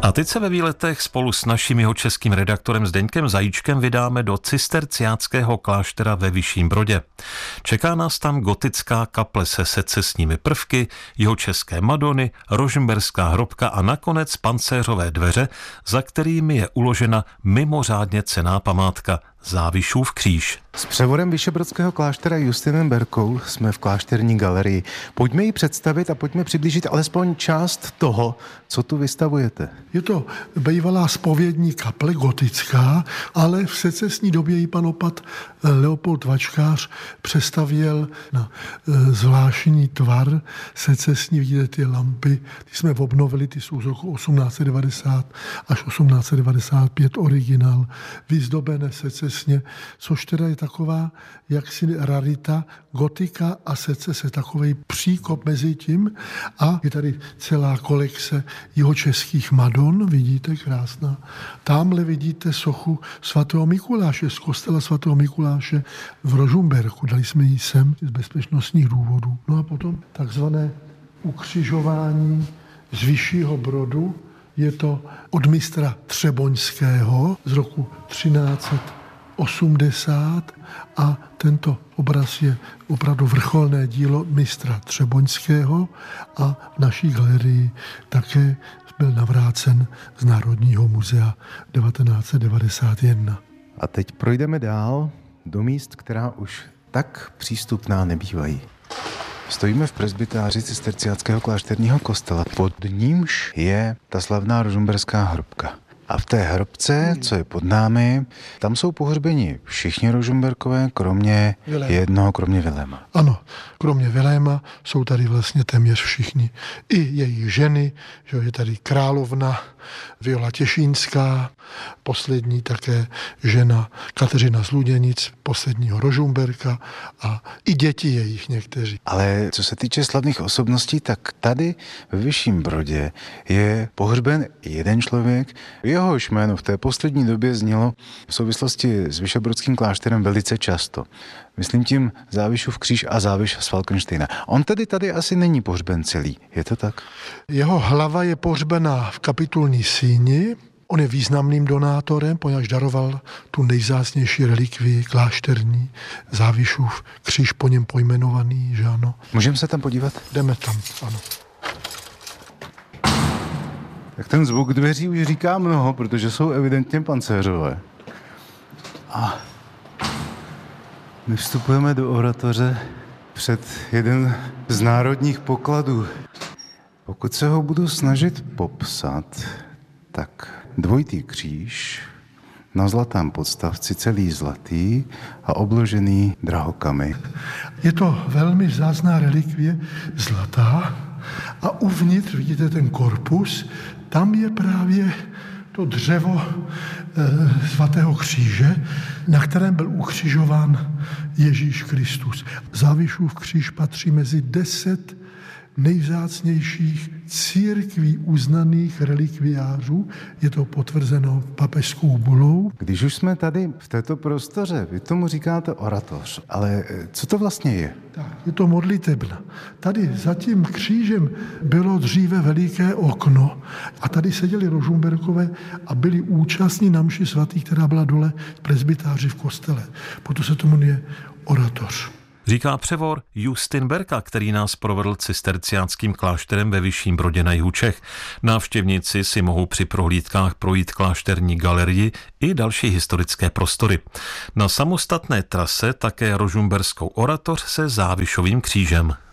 A teď se ve výletech spolu s naším jihočeským redaktorem Zdeňkem Zajíčkem vydáme do cisterciáckého kláštera ve Vyšším Brodě. Čeká nás tam gotická kaple se secesními prvky, jihočeské Madony, rožmberská hrobka a nakonec pancéřové dveře, za kterými je uložena mimořádně cenná památka Závišův kříž. S převodem Vyšebrodského kláštera Justinem Berkou jsme v klášterní galerii. Pojďme ji představit a pojďme přiblížit alespoň část toho, co tu vystavujete. Je to bývalá zpovědní kaple gotická, ale v secesní době ji pan opat Leopold Vačkář přestavěl na zvláštní tvar secesní. Vidíte ty lampy, ty jsme obnovili, ty jsou z roku 1890 až 1895 originál, vyzdobené secesně, což teda je taková jaksi rarita, gotika a secese, takovej příkop mezi tím. A je tady celá kolekce jihočeských Madon, vidíte, krásná. Tamhle vidíte sochu svatého Mikuláše z kostela svatého Mikuláše v Rožmberku. Dali jsme ji sem z bezpečnostních důvodů. No a potom takzvané ukřižování z Vyššího Brodu. Je to od mistra Třeboňského z roku 1380 a tento obraz je opravdu vrcholné dílo mistra Třeboňského a v naší galerii také byl navrácen z Národního muzea 1991. A teď projdeme dál do míst, která už tak přístupná nebývají. Stojíme v presbytáři cisterciáckého klášterního kostela, pod nímž je ta slavná rožmberská hrobka. A v té hrobce, co je pod námi, tam jsou pohřbeni všichni Rožmberkové, kromě jednoho, kromě Viléma. Ano, kromě Viléma jsou tady vlastně téměř všichni. I jejich ženy, že je tady královna Viola Těšínská, poslední také žena Kateřina z Luděnic, posledního Rožmberka a i děti jejich někteří. Ale co se týče slavných osobností, tak tady ve Vyšším Brodě je pohřben jeden člověk. Jehož jméno v té poslední době znělo v souvislosti s Vyšebrodským klášterem velice často. Myslím tím Závišův kříž a Záviš z Falkensteina. On tedy tady asi není pohřben celý, je to tak? Jeho hlava je pohřbená v kapitulní síni. On je významným donátorem, poněvadž daroval tu nejvzácnější relikvii klášterní, Závišův kříž po něm pojmenovaný, že ano. Můžeme se tam podívat? Jdeme tam, ano. Tak ten zvuk dveří už říká mnoho, protože jsou evidentně pancéřové. A my vstupujeme do oratoře před jeden z národních pokladů. Pokud se ho budu snažit popsat, tak dvojitý kříž na zlatém podstavci, celý zlatý a obložený drahokamy. Je to velmi vzácná relikvie, zlatá, a uvnitř vidíte ten korpus, tam je právě to dřevo svatého kříže, na kterém byl ukřižován Ježíš Kristus. Závišův kříž patří mezi 10 nejvzácnějších církví uznaných relikviářů. Je to potvrzeno papežskou bulou. Když už jsme tady v této prostoře, vy tomu říkáte oratoř, ale co to vlastně je? Tak, je to modlitebna. Tady za tím křížem bylo dříve veliké okno a tady seděli Rožmberkové a byli účastní na mši svatý, která byla dole v presbytáři v kostele. Proto se to jmenuje oratoř. Říká převor Justin Berka, který nás provedl cisterciánským klášterem ve Vyšším Brodě na jihu Čech. Návštěvníci si mohou při prohlídkách projít klášterní galerii i další historické prostory. Na samostatné trase také rožmberskou oratoř se Závišovým křížem.